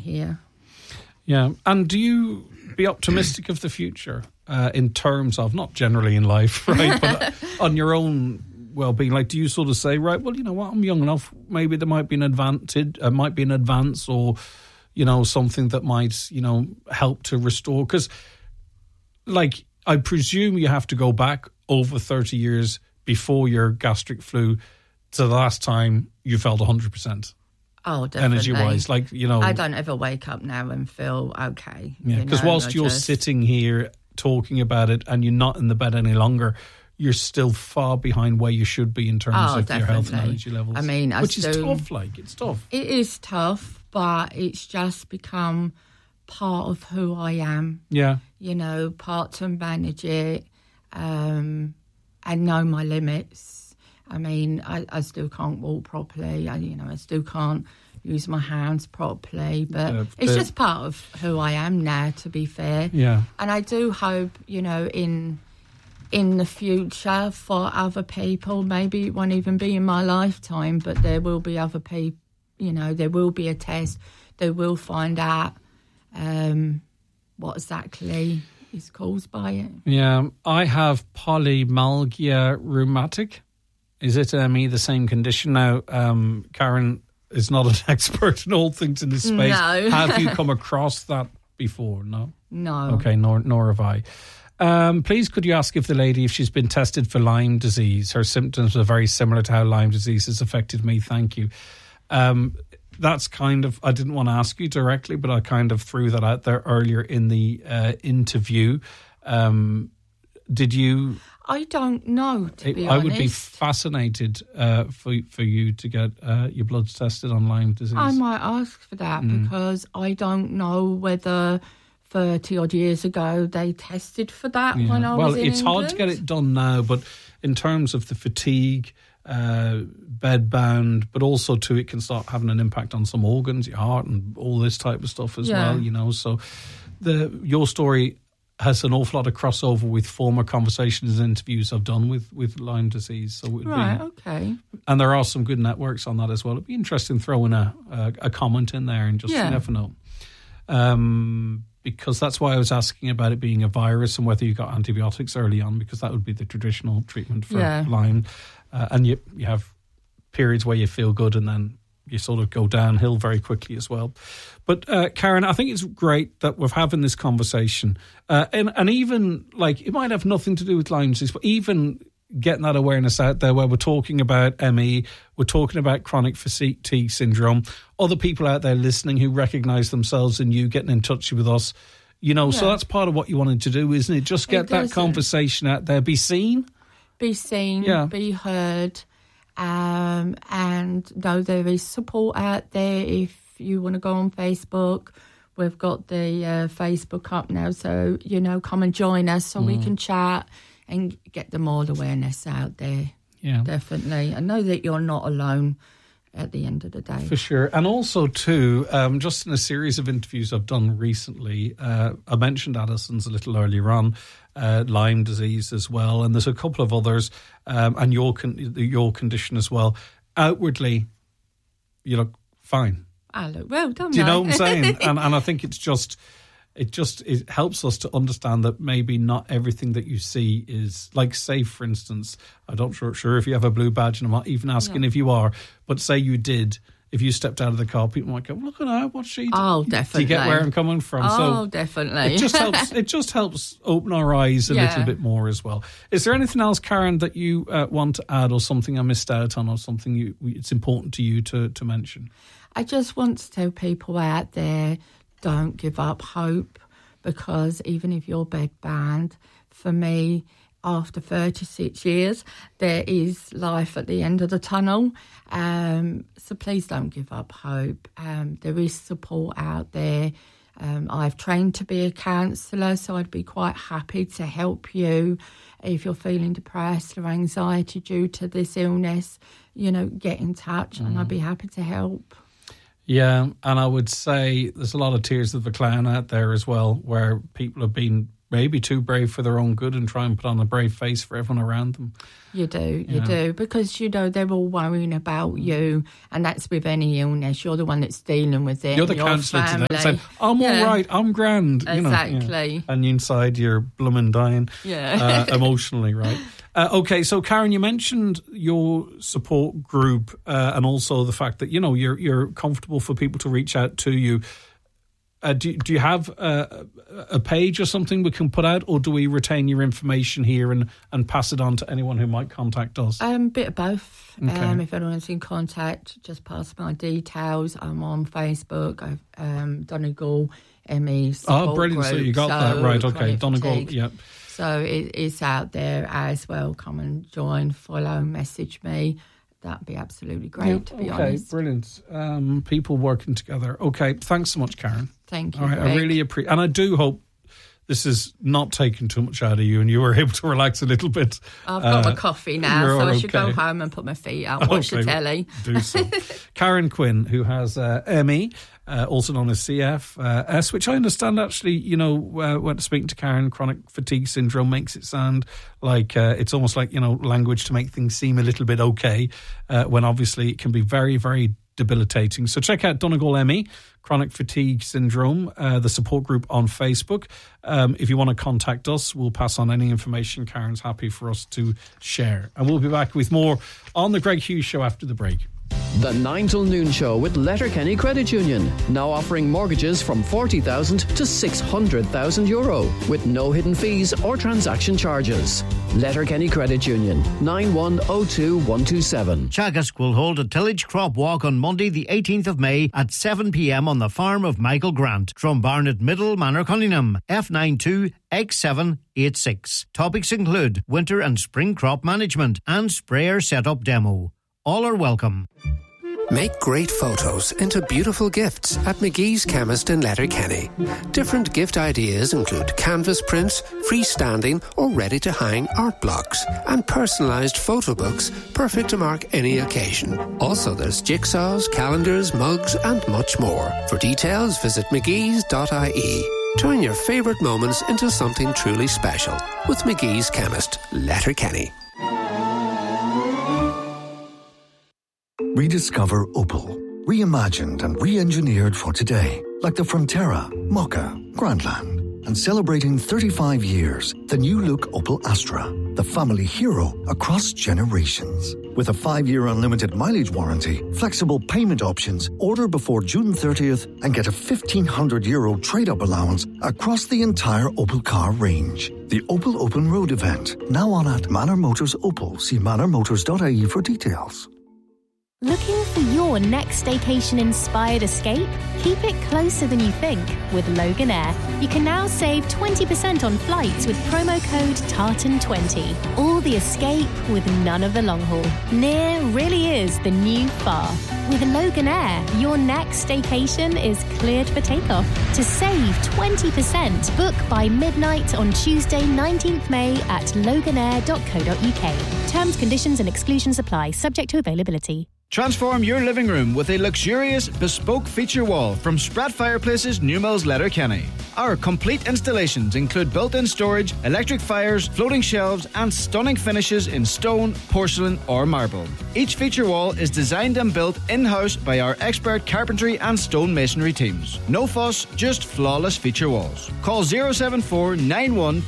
here. Yeah. And do you be optimistic of the future in terms of, not generally in life, right, but on your own well-being? Like, do you sort of say, right, well, you know what, I'm young enough, maybe there might be an advance or, you know, something that might, you know, help to restore? Because, like, I presume you have to go back over 30 years before your gastric flu to the last time you felt 100%. Oh, definitely. Energy-wise, like, you know. I don't ever wake up now and feel okay. Yeah, because whilst you're sitting here talking about it and you're not in the bed any longer, you're still far behind where you should be in terms of your health and energy levels. I mean, which is tough, like, it's tough. It is tough, but it's just become part of who I am. Yeah. You know, part to manage it and know my limits. I mean, I still can't walk properly. I still can't use my hands properly. But it's just part of who I am now, to be fair. Yeah. And I do hope, you know, in the future for other people, maybe it won't even be in my lifetime, but there will be other people, you know, there will be a test. They will find out what exactly is caused by it. Yeah. I have polymyalgia rheumatic. Is it, ME, the same condition? Now, Karen is not an expert in all things in this space. No. Have you come across that before? No? No. Okay, nor have I. Please, could you ask if the lady, if she's been tested for Lyme disease? Her symptoms are very similar to how Lyme disease has affected me. Thank you. That's kind of, I didn't want to ask you directly, but I kind of threw that out there earlier in the interview. Did you... I don't know, to be honest. I would be fascinated for you to get your bloods tested on Lyme disease. I might ask for that because I don't know whether 30 odd years ago they tested for that when I was in it's England. hard to get it done now, but in terms of the fatigue, bedbound, but also too, it can start having an impact on some organs, your heart and all this type of stuff as well, you know. So your story has an awful lot of crossover with former conversations and interviews I've done with Lyme disease. So it would okay. And there are some good networks on that as well. It'd be interesting throwing a comment in there and just, you never know. Because that's why I was asking about it being a virus and whether you got antibiotics early on, because that would be the traditional treatment for Lyme. And you have periods where you feel good and then you sort of go downhill very quickly as well. But Karen, I think it's great that we're having this conversation. And even, like, it might have nothing to do with Lyme disease, but even getting that awareness out there where we're talking about ME, we're talking about chronic fatigue syndrome, other people out there listening who recognise themselves in you getting in touch with us, you know, so that's part of what you wanted to do, isn't it? Just get that conversation out there, be seen. Be heard. And know there is support out there. If you want to go on Facebook, we've got the Facebook up now, so, you know, come and join us so we can chat and get the more awareness out there. Yeah, definitely. I know that you're not alone at the end of the day. For sure. And also, too, just in a series of interviews I've done recently, I mentioned Addison's a little earlier on, Lyme disease as well, and there's a couple of others, and your condition as well. Outwardly, you look fine. I look well, don't I? Do you know what I'm saying? and I think it helps us to understand that maybe not everything that you see is, like, say, for instance, I'm not sure if you have a blue badge, and I'm not even asking if you are, but say you did. If you stepped out of the car, people might go, look at her, what's she doing? Oh, definitely. Do you get where I'm coming from? Oh, so definitely. It just helps open our eyes a little bit more as well. Is there anything else, Karen, that you want to add, or something I missed out on, or something it's important to you to mention? I just want to tell people out there, don't give up hope, because even if you're bedbound, for me, after 36 years, there is life at the end of the tunnel. So please don't give up hope. There is support out there. I've trained to be a counsellor, so I'd be quite happy to help you if you're feeling depressed or anxiety due to this illness. You know, get in touch and I'd be happy to help. Yeah, and I would say there's a lot of tears of the clown out there as well, where people have been maybe too brave for their own good and try and put on a brave face for everyone around them. You do, because, they're all worrying about you, and that's with any illness. You're the one that's dealing with it. You're the counsellor to them saying, I'm all right, I'm grand. Exactly. And inside you're blooming dying emotionally, right? Okay, so Karen, you mentioned your support group and also the fact that, you're comfortable for people to reach out to you. Do you have a page or something we can put out, or do we retain your information here and pass it on to anyone who might contact us? Bit of both. Okay. If anyone's in contact, just pass my details. I'm on Facebook. I've Donegal ME support brilliant. Group, so you got that right. Okay, Donegal, yeah. So it's out there as well. Come and join, follow, message me. That'd be absolutely great, to be honest. Okay, brilliant. People working together. Okay, thanks so much, Karen. Thank you, All right, Greg. I really appreciate, and I do hope this is not taking too much out of you and you were able to relax a little bit. I've got my coffee now, so I should go home and put my feet out and watch the telly. Do so. Karen Quinn, who has ME, also known as CFS, which I understand actually, when speaking to Karen, chronic fatigue syndrome makes it sound like it's almost like, language to make things seem a little bit okay, when obviously it can be very, very debilitating. So check out Donegal ME, chronic fatigue syndrome, the support group on Facebook. If you want to contact us, we'll pass on any information Karen's happy for us to share. And we'll be back with more on the Greg Hughes Show after the break. The 9 till noon show with Letterkenny Credit Union, now offering mortgages from €40,000 to €600,000 with no hidden fees or transaction charges. Letterkenny Credit Union, 9102127. Teagasc will hold a tillage crop walk on Monday the 18th of May at 7 p.m. on the farm of Michael Grant, Drumbarnet Middle, Manor Cunningham, F92X786. Topics include winter and spring crop management and sprayer setup demo. All are welcome. Make great photos into beautiful gifts at McGee's Chemist in Letterkenny. Different gift ideas include canvas prints, freestanding or ready-to-hang art blocks, and personalised photo books perfect to mark any occasion. Also, there's jigsaws, calendars, mugs and much more. For details, visit mcgees.ie. Turn your favourite moments into something truly special with McGee's Chemist, Letterkenny. Rediscover Opel. Reimagined and re-engineered for today. Like the Frontera, Mokka, Grandland. And celebrating 35 years, the new look Opel Astra. The family hero across generations. With a 5-year unlimited mileage warranty, flexible payment options, order before June 30th and get a €1,500 trade-up allowance across the entire Opel car range. The Opel Open Road event, now on at Manor Motors Opel. See manormotors.ie for details. Looking for your next staycation-inspired escape? Keep it closer than you think with Logan Air. You can now save 20% on flights with promo code TARTAN20. All the escape with none of the long haul. Near really is the new far. With Logan Air, your next staycation is cleared for takeoff. To save 20%, book by midnight on Tuesday, 19th May at loganair.co.uk. Terms, conditions and exclusions apply, subject to availability. Transform your living room with a luxurious, bespoke feature wall from Spratt Fireplaces, Newmills, Letterkenny. Our complete installations include built-in storage, electric fires, floating shelves and stunning finishes in stone, porcelain or marble. Each feature wall is designed and built in-house by our expert carpentry and stone masonry teams. No fuss, just flawless feature walls. Call 074 91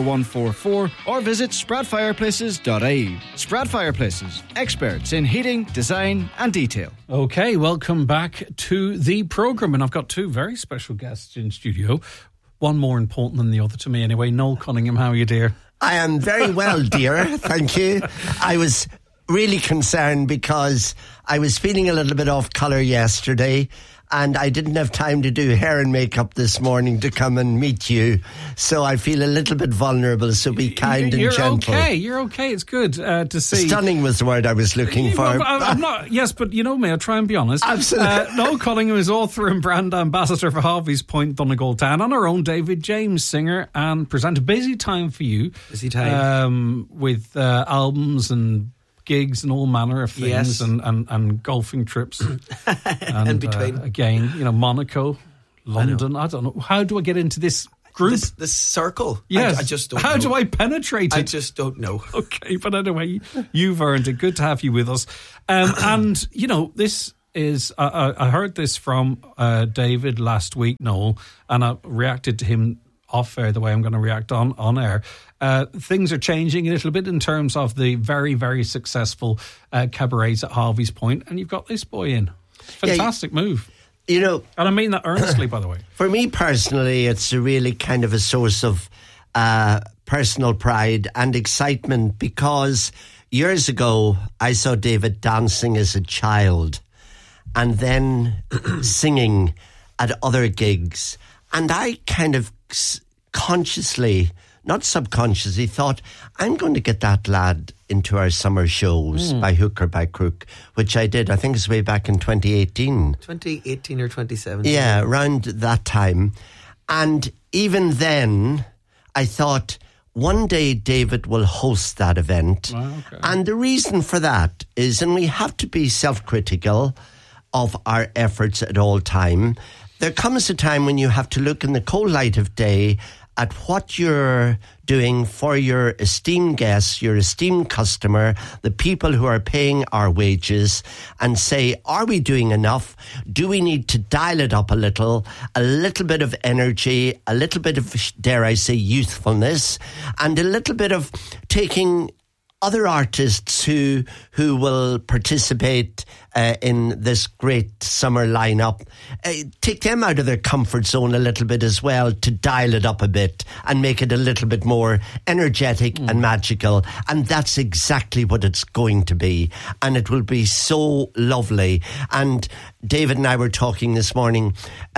24144 or visit spratfireplaces.ie. Spratt Fireplaces, experts in heating, design and detail. Okay, welcome back to the programme, and I've got two very special guests in studio. One more important than the other to me anyway. Noel Cunningham, how are you, dear? I am very well, dear. Thank you. I was really concerned because I was feeling a little bit off colour yesterday and I didn't have time to do hair and makeup this morning to come and meet you. So I feel a little bit vulnerable, so be kind and gentle. You're okay. It's good to see. Stunning was the word I was looking for. I'm not, yes, but you know me, I'll try and be honest. Absolutely. Noel Cunningham is author and brand ambassador for Harvey's Point, Donegal Town, on our own David James, singer and presenter. Busy time for you. Busy time. With albums and gigs and all manner of things, yes. and golfing trips and in between. again, Monaco, London. I don't know. How do I get into this group? This circle. Yes. I just don't know. How do I penetrate it? I just don't know. Okay, but anyway, you've earned it. Good to have you with us. And, you know, this is... I heard this from David last week, Noel, and I reacted to him off air the way I'm going to react on air. Things are changing a little bit in terms of the very, very successful cabarets at Harvey's Point, and you've got this boy in. Fantastic move. You know, and I mean that earnestly, by the way. For me personally, it's a really kind of a source of personal pride and excitement, because years ago I saw David dancing as a child and then singing at other gigs, and I kind of consciously, not subconsciously, thought, I'm going to get that lad into our summer shows by hook or by crook, which I did. I think it's way back in 2018. 2018 or 2017. Yeah, around that time. And even then, I thought, one day David will host that event. Oh, okay. And the reason for that is, and we have to be self-critical of our efforts at all time, there comes a time when you have to look in the cold light of day at what you're doing for your esteemed guests, your esteemed customer, the people who are paying our wages, and say, are we doing enough? Do we need to dial it up a little bit of energy, a little bit of, dare I say, youthfulness, and a little bit of taking other artists who will participate in this great summer lineup, take them out of their comfort zone a little bit as well, to dial it up a bit and make it a little bit more energetic and magical. And that's exactly what it's going to be. And it will be so lovely. And David and I were talking this morning,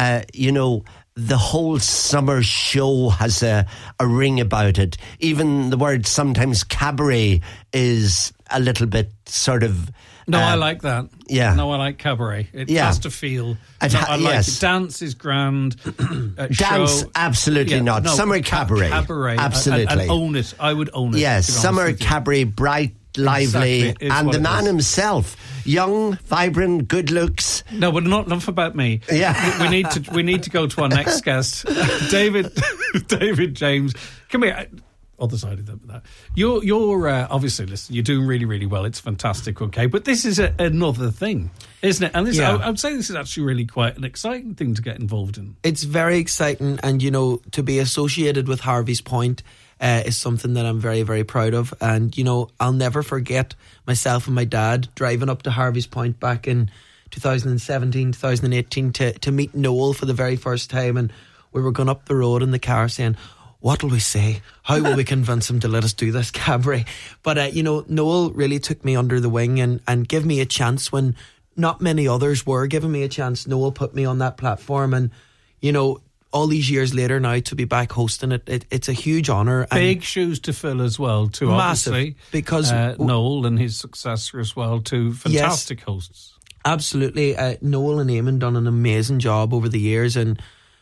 the whole summer show has a ring about it. Even the word sometimes cabaret is a little bit sort of... No, I like that. Yeah. No, I like cabaret. It has to feel... I like yes. it. Dance is grand. Dance, show, absolutely not. No, summer cabaret. Cabaret. Absolutely. And own it. I would own it. Yes, summer cabaret, bright, lively, exactly. and the man himself, young, vibrant, good looks. No, but not enough about me. Yeah, we need to go to our next guest, David James. Come here. Other side of that. You're obviously, listen, you're doing really, really well. It's fantastic, okay? But this is another thing, isn't it? And this, I would say this is actually really quite an exciting thing to get involved in. It's very exciting, and, to be associated with Harvey's Point is something that I'm very, very proud of. And, I'll never forget myself and my dad driving up to Harvey's Point back in 2017, 2018 to meet Noel for the very first time. And we were going up the road in the car saying, what will we say? How will we convince him to let us do this cabaret? But, Noel really took me under the wing and gave me a chance when not many others were giving me a chance. Noel put me on that platform, and, all these years later now to be back hosting it's a huge honour. Big shoes to fill as well, too, massive, obviously. Because Noel and his successor as well, too. Fantastic hosts. Absolutely. Noel and Eamon done an amazing job over the years, and,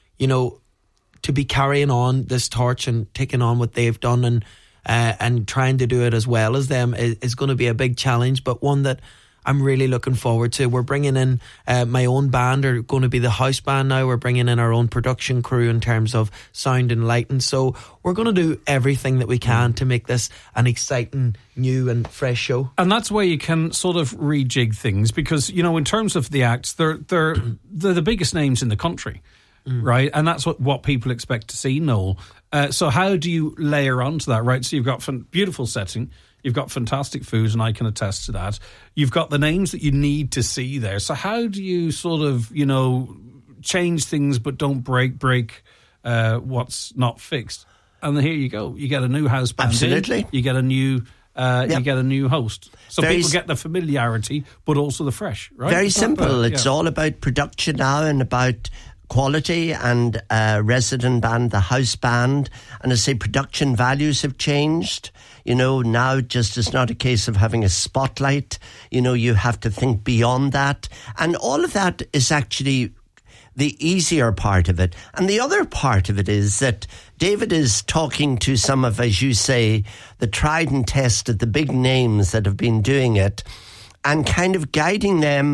to be carrying on this torch and taking on what they've done and trying to do it as well as them is going to be a big challenge, but one that I'm really looking forward to. We're bringing in my own band, are going to be the house band now. We're bringing in our own production crew in terms of sound and lighting. So we're going to do everything that we can to make this an exciting, new and fresh show. And that's where you can sort of rejig things, because, in terms of the acts, they're the biggest names in the country. Right, and that's what people expect to see, Noel. So how do you layer onto that, right? So you've got beautiful setting, you've got fantastic food, and I can attest to that. You've got the names that you need to see there. So how do you sort of, change things but don't break what's not fixed? And here you go. You get a new house band. Absolutely. You get a new... You get a new host. So people get the familiarity, but also the fresh, right? Very simple. It's all about production now and about quality and resident band, the house band. And I say production values have changed. Now just it's not a case of having a spotlight. You have to think beyond that. And all of that is actually the easier part of it. And the other part of it is that David is talking to some of, as you say, the tried and tested, the big names that have been doing it, and kind of guiding them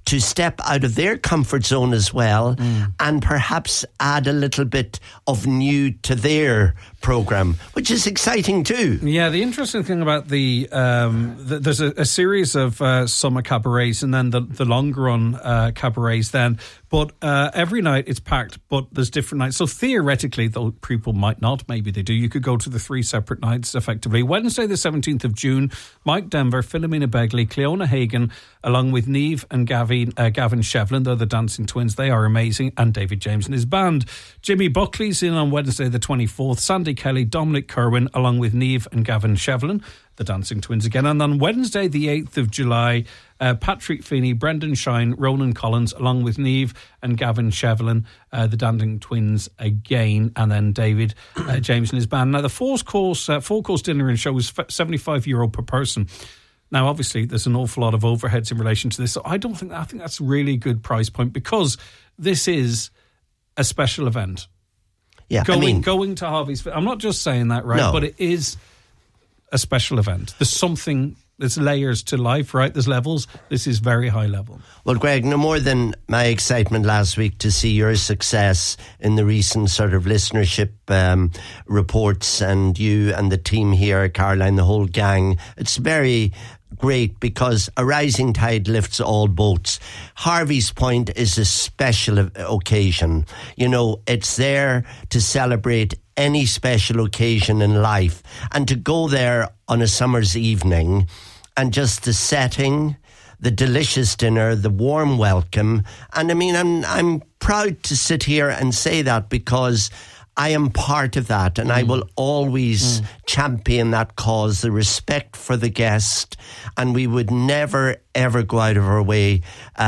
to step out of their comfort zone as well and perhaps add a little bit of new to their programme, which is exciting too. Yeah, the interesting thing about there's a series of summer cabarets and then the longer run cabarets then. But every night it's packed, but there's different nights. So theoretically, though people might not, maybe they do, you could go to the 3 separate nights effectively. Wednesday the 17th of June, Mike Denver, Philomena Begley, Cleona Hagan, along with Niamh and Gavin Shevlin. They're the Dancing Twins. They are amazing. And David James and his band. Jimmy Buckley's in on Wednesday the 24th. Sandy Kelly, Dominic Kerwin, along with Niamh and Gavin Shevlin, the Dancing Twins again. And on Wednesday the 8th of July, Patrick Feeney, Brendan Shine, Ronan Collins, along with Niamh and Gavin Shevlin, the Dancing Twins again, and then David James and his band. Now, the four-course dinner and show is €75 per person. Now, obviously, there's an awful lot of overheads in relation to this, so I think that's a really good price point because this is a special event. Yeah, going to Harvey's. I'm not just saying that, right? No. But it is a special event. There's layers to life, right? There's levels. This is very high level. Well, Greg, no more than my excitement last week to see your success in the recent sort of listenership reports, and you and the team here, Caroline, the whole gang. It's very great because a rising tide lifts all boats. Harvey's Point is a special occasion. You know, it's there to celebrate any special occasion in life, and to go there on a summer's evening and just the setting, the delicious dinner, the warm welcome. And I mean, I'm proud to sit here and say that because I am part of that, and I will always champion that cause, the respect for the guest, and we would never ever go out of our way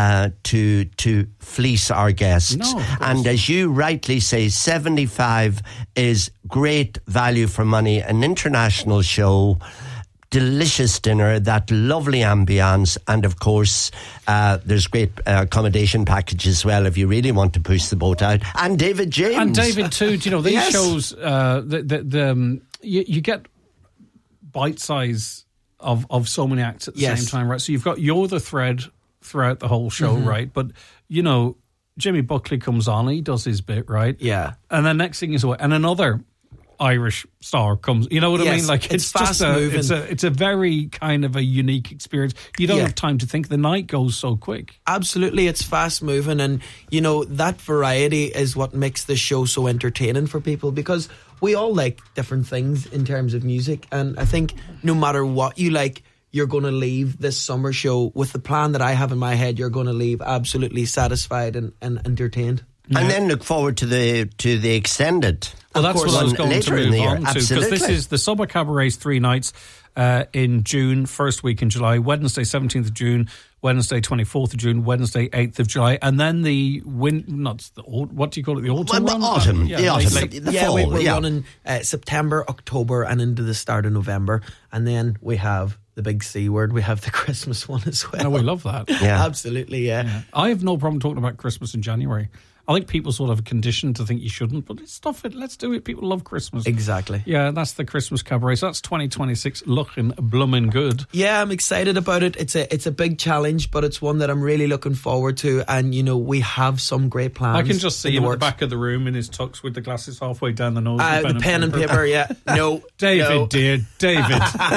to fleece our guests. No, and as you rightly say, 75 is great value for money, an international show, delicious dinner, that lovely ambience, and of course there's great accommodation package as well if you really want to push the boat out. And David James. And David too. Do you know, these Yes. shows, you get bite size of so many acts at the Yes. same time, right? So you're the thread throughout the whole show, right? But, you know, Jimmy Buckley comes on, he does his bit, right? Yeah. And then next thing is what? And another Irish star comes. You know what I Yes, mean? Like it's just fast-moving. it's a very kind of a unique experience. You don't Yeah. have time to think. The night goes so quick. Absolutely, it's fast moving, and you know that variety is what makes the show so entertaining for people, because we all like different things in terms of music, and I think no matter what you like, you're going to leave this summer show with the plan that I have in my head. You're going to leave absolutely satisfied and entertained. And then look forward to the extended. Well, that's what I was going later to in move the year. on to, because Absolutely. this is the Summer Cabarets 3 nights in June, first week in July, Wednesday 17th of June, Wednesday 24th of June, Wednesday 8th of July, and then what do you call it, the autumn run? The autumn, Yeah, the autumn, like- the fall. We're running September, October, and into the start of November, and then we have the big C word. We have the Christmas one as well. Oh, we love that. Yeah. Absolutely, yeah. I have no problem talking about Christmas in January. I think people sort of have conditioned to think you shouldn't, but stuff it. Let's do it. People love Christmas. Exactly. Yeah, that's the Christmas Cabaret. So that's 2026 looking blooming good. Yeah, I'm excited about it. It's a big challenge, but it's one that I'm really looking forward to. And you know, we have some great plans. I can just see in him at the works. back of the room in his tux with the glasses halfway down the nose. The pen and paper, yeah. No, David, no. dear, David.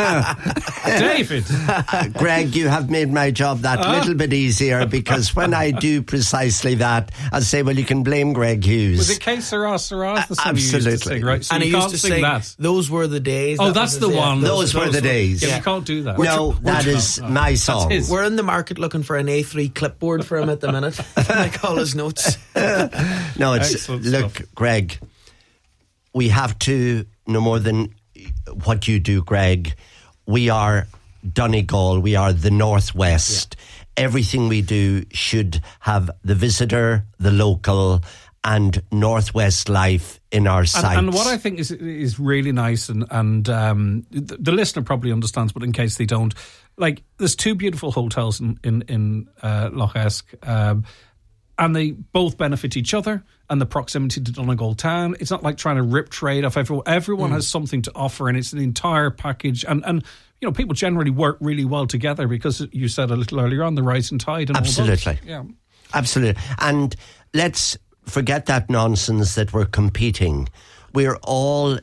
David. Greg, you have made my job that little bit easier, because when I do precisely that, I'll say, well, you can blame Greg Hughes. Was it K Sarah Sarah? The song you used to Absolutely. sing, right? So And you he used can't to sing say, that. "Those were the days." Oh, That that's was the it. one. Those were the days. Yeah, Yeah. you can't do that. No, that is my song. his. We're in the market looking for an A3 clipboard for him at the minute. Like all his notes. No, it's Excellent look, stuff. Greg, we have to, no more than what you do, Greg. We are Donegal. We are the Northwest. Everything we do should have the visitor, the local, and Northwest life in our sights. And what I think is really nice, and the listener probably understands, but in case they don't, like, there's 2 beautiful hotels in Loch Esk, and they both benefit each other, and the proximity to Donegal town. It's not like trying to rip trade off everyone. Everyone has something to offer, and it's an entire package. And people generally work really well together because you said a little earlier on the rising tide and absolutely. All those. Yeah. Absolutely. And let's forget that nonsense that we're competing. We're all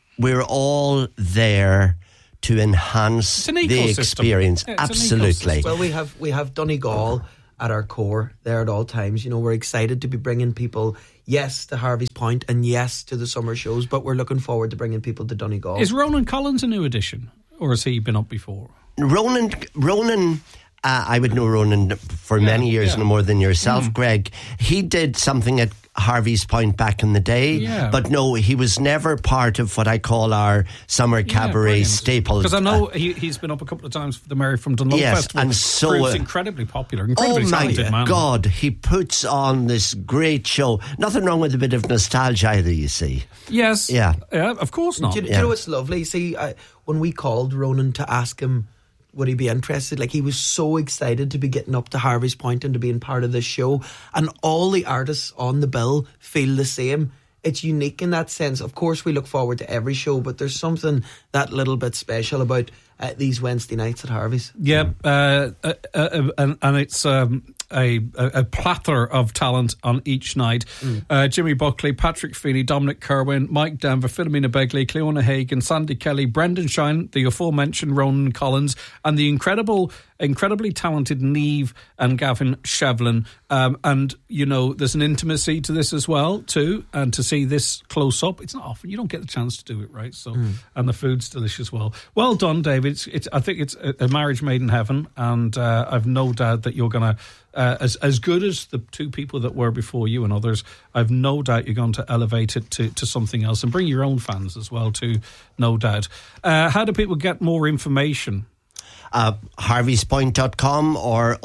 there to enhance the experience. Yeah, absolutely. Well, we have Donegal at our core there at all times. We're excited to be bringing people, yes, to Harvey's Point and yes to the summer shows, but we're looking forward to bringing people to Donegal. Is Ronan Collins a new addition, or has he been up before? Ronan. I would know Ronan for many years, no more than yourself, Greg. He did something at Harvey's Point back in the day, but no, he was never part of what I call our summer cabaret staple. Because I know he's been up a couple of times for the Mary from Dunloe Festival. And so proves incredibly popular, incredibly talented man. Oh my God, he puts on this great show. Nothing wrong with a bit of nostalgia either, you see. Yes, yeah, of course not. Do you know what's lovely? See, when we called Ronan to ask him would he be interested, he was so excited to be getting up to Harvey's Point and to being part of this show, and all the artists on the bill feel the same. It's unique in that sense. Of course we look forward to every show, but there's something that little bit special about these Wednesday nights at Harvey's. Yeah, and it's a plethora of talent on each night. Jimmy Buckley, Patrick Feeney, Dominic Kerwin, Mike Denver, Philomena Begley, Cleona Hagan, Sandy Kelly, Brendan Shine, the aforementioned Ronan Collins, and the incredibly talented Niamh and Gavin Shevlin. And, there's an intimacy to this as well, too. And to see this close up, it's not often. You don't get the chance to do it, right? So, and the food's delicious. Well done, David. I think it's a marriage made in heaven. And I've no doubt that you're going to, as good as the two people that were before you and others, I've no doubt you're going to elevate it to something else and bring your own fans as well, too, no doubt. How do people get more information? harveyspoint.com or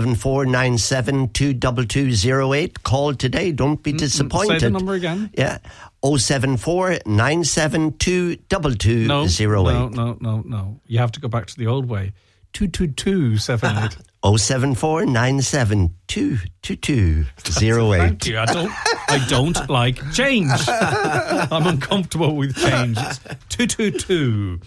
07497222208. Call today. Don't be disappointed. Say the number again. Yeah. 07497222208. No. You have to go back to the old way. 22278. 07497222208. Thank you. I don't like change. I'm uncomfortable with change. It's 222.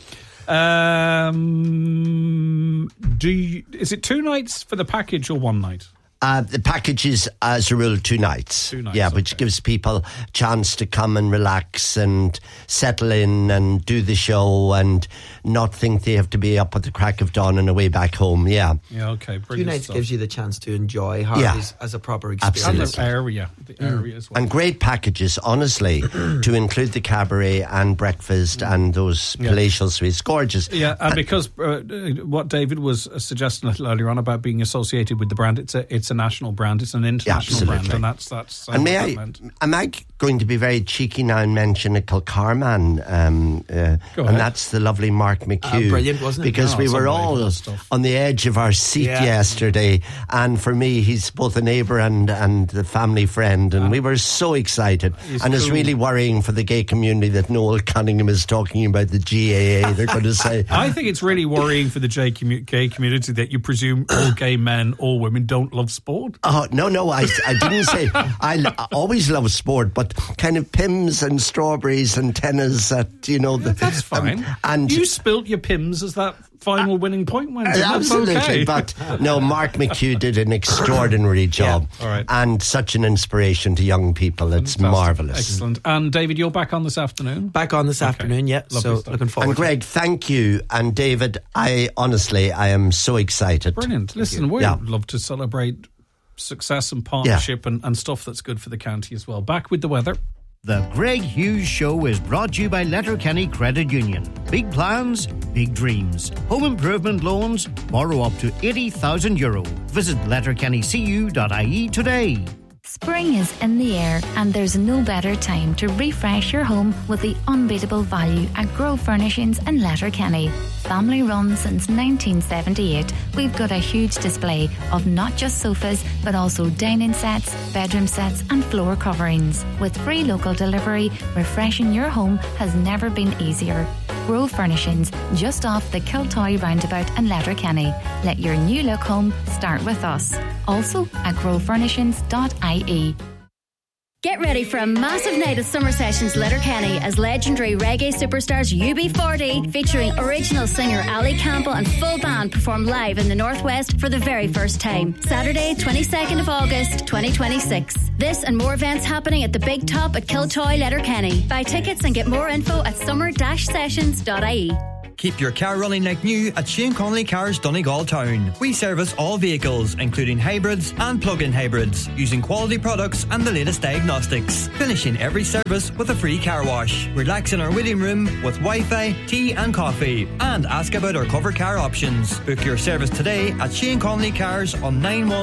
Is it 2 nights for the package or 1 night? The package is, as a rule, 2 nights. 2 nights, yeah, which gives people a chance to come and relax and settle in and do the show and not think they have to be up at the crack of dawn and away back home. Yeah. Yeah, okay, brilliant. 2 nights stuff. gives you the chance to enjoy Harvey's as a proper experience. Absolutely. And the area as well. And great packages, honestly, to include the cabaret and breakfast and those palatial suites. Gorgeous. Yeah, and because what David was suggesting a little earlier on about being associated with the brand, it's a national brand, it's an international brand, and that's and am I going to be very cheeky now and mention a Kilcarman, and that's the lovely Mark McHugh. Brilliant, wasn't it? Because we were all on the edge of our seat yesterday, and for me he's both a neighbour and a family friend, and we were so excited. And it's really worrying for the gay community that Noel Cunningham is talking about the GAA. They're going to say I think it's really worrying for the gay community that you presume all gay men, all women don't love sport. Oh, no, I didn't say. I always love sport, but kind of Pimm's and strawberries and tennis that's fine. And you spilt your Pimm's as that final winning point went. Absolutely, okay. But no, Mark McHugh did an extraordinary job. All right. And such an inspiration to young people. It's marvellous. Excellent. And David, you're back on this afternoon? Back on this afternoon, yeah. Lovely so stuff. looking forward. And Greg, thank you. And David, I am so excited. Brilliant. Listen, we'd love to celebrate success and partnership and stuff that's good for the county as well. Back with the weather. The Greg Hughes Show is brought to you by Letterkenny Credit Union. Big plans, big dreams. Home improvement loans, borrow up to €80,000. Visit letterkennycu.ie today. Spring is in the air and there's no better time to refresh your home with the unbeatable value at Grove Furnishings in Letterkenny. Family run since 1978, we've got a huge display of not just sofas but also dining sets, bedroom sets and floor coverings. With free local delivery, refreshing your home has never been easier. Grove Furnishings, just off the Kiltoy roundabout in Letterkenny. Let your new look home start with us. Also at grovefurnishings.ie. Get ready for a massive night of Summer Sessions Letterkenny as legendary reggae superstars UB40 featuring original singer Ali Campbell and full band perform live in the Northwest for the very first time. Saturday, 22nd of August, 2026. This and more events happening at the Big Top at Kiltoy, Letterkenny. Buy tickets and get more info at summer-sessions.ie. Keep your car running like new at Shane Connolly Cars Donegal Town. We service all vehicles, including hybrids and plug-in hybrids, using quality products and the latest diagnostics. Finishing every service with a free car wash. Relax in our waiting room with Wi-Fi, tea and coffee. And ask about our cover car options. Book your service today at Shane Connolly Cars on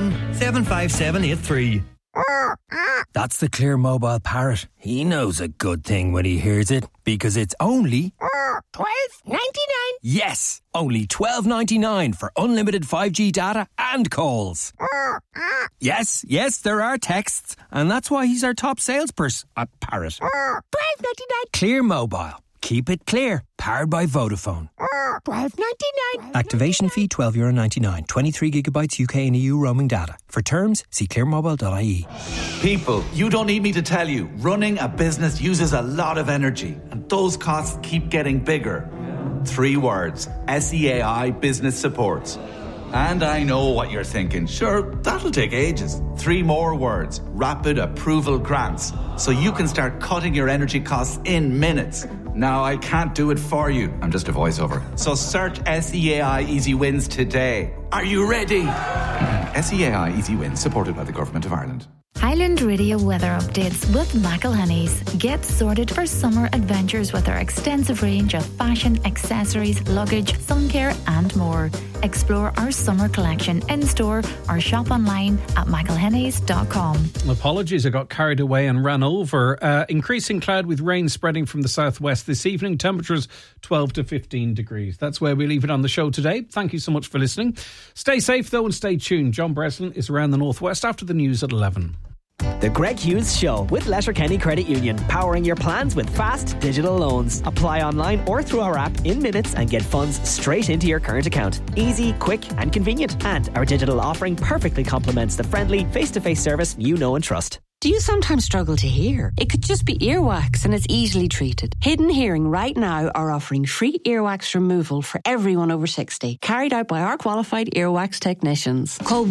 9175783. That's the Clear Mobile Parrot. He knows a good thing when he hears it, because it's only $12.99. Yes, only $12.99 for unlimited 5G data and calls. Yes, there are texts, and that's why he's our top salesperson at Parrot. $12.99. Clear Mobile. Keep it clear. Powered by Vodafone. $12.99. Activation fee €12.99. 23 gigabytes UK and EU roaming data. For terms, see clearmobile.ie. People, you don't need me to tell you, running a business uses a lot of energy, and those costs keep getting bigger. 3 words: SEAI Business Supports. And I know what you're thinking. Sure, that'll take ages. 3 more words: Rapid Approval Grants. So you can start cutting your energy costs in minutes. Now, I can't do it for you. I'm just a voiceover. So search SEAI Easy Wins today. Are you ready? SEAI Easy Wins, supported by the Government of Ireland. Highland Radio weather updates with McElhenny's. Get sorted for summer adventures with our extensive range of fashion, accessories, luggage, sun care and more. Explore our summer collection in-store or shop online at mcelhennys.com. Apologies, I got carried away and ran over. Increasing cloud with rain spreading from the southwest this evening. Temperatures 12 to 15 degrees. That's where we leave it on the show today. Thank you so much for listening. Stay safe though and stay tuned. John Breslin is around the northwest after the news at 11. The Greg Hughes Show with Letterkenny Credit Union, powering your plans with fast digital loans. Apply online or through our app in minutes and get funds straight into your current account. Easy, quick and convenient. And our digital offering perfectly complements the friendly face-to-face service you know and trust. Do you sometimes struggle to hear? It could just be earwax and it's easily treated. Hidden Hearing right now are offering free earwax removal for everyone over 60, carried out by our qualified earwax technicians. Call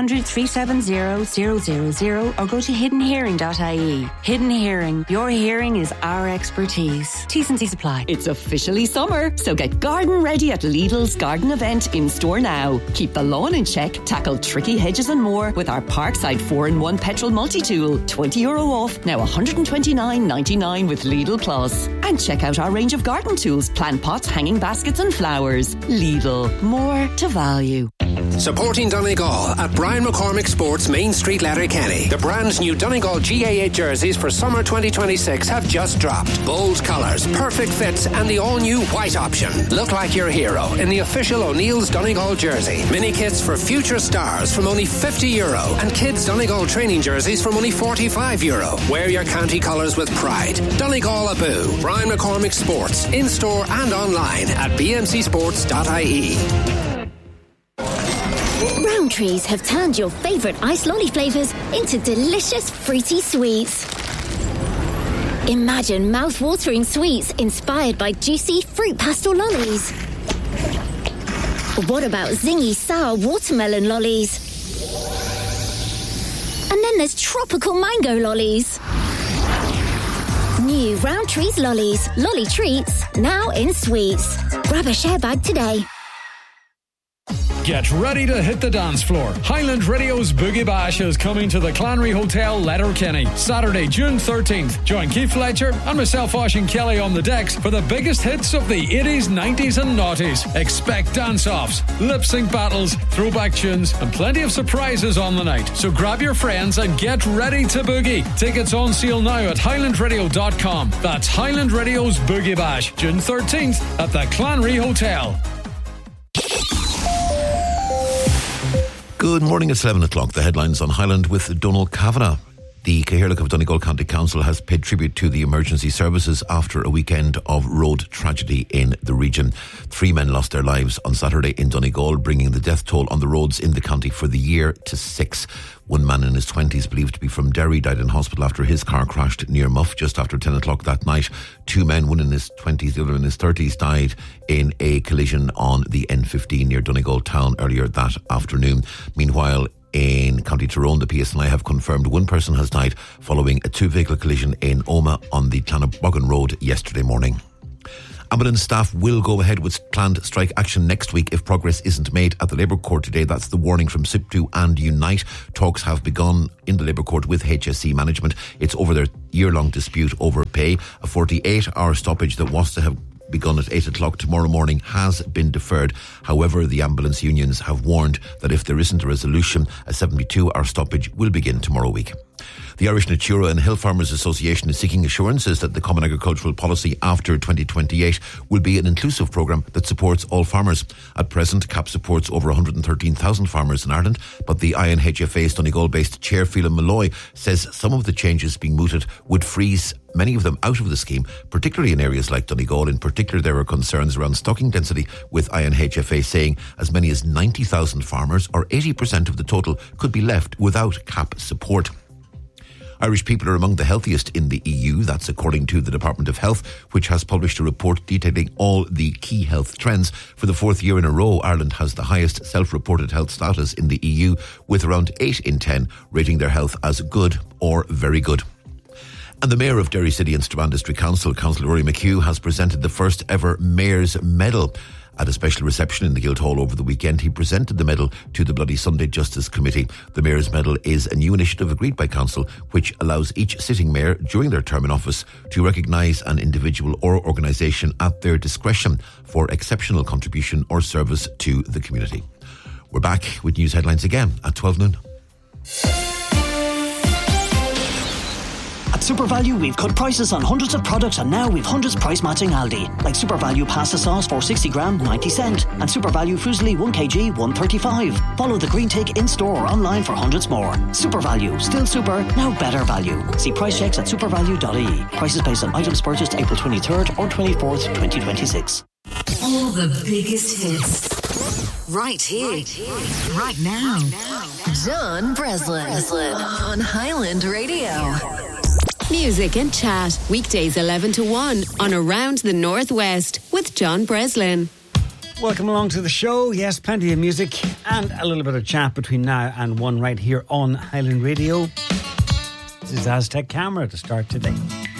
1-800-370-000 or go to hiddenhearing.ie. Hidden Hearing, your hearing is our expertise. T's and C's apply. It's officially summer, so get garden ready at Lidl's garden event in store now. Keep the lawn in check, tackle tricky hedges and more with our Parkside 4-in-1 petrol multi-tool. €20 off, now $129.99 with Lidl Plus. And check out our range of garden tools, plant pots, hanging baskets and flowers. Lidl, more to value. Supporting Donegal at Brian McCormick Sports Main Street, Letterkenny. The brand new Donegal GA8 jerseys for summer 2026 have just dropped. Bold colours, perfect fits and the all-new white option. Look like your hero in the official O'Neill's Donegal jersey. Mini kits for future stars from only €50 and kids Donegal training jerseys from only €45. Wear your county colours with pride. Donegal Abu. Brian McCormick Sports. In-store and online at bmcsports.ie. Rowntree's have turned your favourite ice lolly flavours into delicious fruity sweets. Imagine mouth-watering sweets inspired by juicy fruit pastel lollies. What about zingy sour watermelon lollies? And then there's tropical mango lollies. New Rowntree's lollies, lolly treats, now in sweets. Grab a share bag today. Get ready to hit the dance floor. Highland Radio's Boogie Bash is coming to the Clanry Hotel, Letterkenny, Saturday, June 13th. Join Keith Fletcher and myself, Oisín Kelly, on the decks for the biggest hits of the 80s, 90s and noughties. Expect dance-offs, lip-sync battles, throwback tunes and plenty of surprises on the night. So grab your friends and get ready to boogie. Tickets on sale now at highlandradio.com. That's Highland Radio's Boogie Bash, June 13th at the Clanry Hotel. Good morning, it's 11 o'clock. The headlines on Highland with Donal Kavanagh. The Cathaoirleach of Donegal County Council has paid tribute to the emergency services after a weekend of road tragedy in the region. 3 men lost their lives on Saturday in Donegal, bringing the death toll on the roads in the county for the year to 6. One man in his 20s, believed to be from Derry, died in hospital after his car crashed near Muff just after 10 o'clock that night. 2 men, one in his 20s, the other in his 30s, died in a collision on the N15 near Donegal town earlier that afternoon. Meanwhile, in County Tyrone, the PSNI have confirmed 1 person has died following a 2-vehicle collision in Omagh on the Clanaboggan Road yesterday morning. Ambulance staff will go ahead with planned strike action next week if progress isn't made at the Labour Court today. That's the warning from SIPTU and Unite. Talks have begun in the Labour Court with HSE management. It's over their year-long dispute over pay. A 48-hour stoppage that was to have begun at 8 o'clock tomorrow morning has been deferred. However, the ambulance unions have warned that if there isn't a resolution, a 72-hour stoppage will begin tomorrow week. The Irish Natura and Hill Farmers Association is seeking assurances that the Common Agricultural Policy after 2028 will be an inclusive programme that supports all farmers. At present, CAP supports over 113,000 farmers in Ireland, but the INHFA's Donegal-based chair, Phelan Malloy, says some of the changes being mooted would freeze many of them out of the scheme, particularly in areas like Donegal. In particular, there are concerns around stocking density, with INHFA saying as many as 90,000 farmers, or 80% of the total, could be left without CAP support. Irish people are among the healthiest in the EU. That's according to the Department of Health, which has published a report detailing all the key health trends. For the 4th year in a row, Ireland has the highest self-reported health status in the EU, with around 8 in 10 rating their health as good or very good. And the Mayor of Derry City and Strabane District Council, Councillor Rory McHugh, has presented the first ever Mayor's Medal. At a special reception in the Guildhall over the weekend, he presented the medal to the Bloody Sunday Justice Committee. The Mayor's Medal is a new initiative agreed by Council, which allows each sitting mayor during their term in office to recognise an individual or organisation at their discretion for exceptional contribution or service to the community. We're back with news headlines again at 12 noon. At SuperValu, we've cut prices on hundreds of products, and now we've hundreds price matching Aldi. Like SuperValu pasta sauce for 60 gram, 90 cent. And SuperValu Fusilli 1 kg, 135. Follow the green tick in store or online for hundreds more. SuperValu, still super, now better value. See price checks at supervalu.ie. Prices based on items purchased April 23rd or 24th, 2026. All the biggest hits. Right here. Right now. John Breslin on Highland Radio. Music and chat, weekdays 11 to 1 on Around the Northwest with John Breslin. Welcome along to the show. Yes, plenty of music and a little bit of chat between now and 1 right here on Highland Radio. This is Aztec Camera to start today.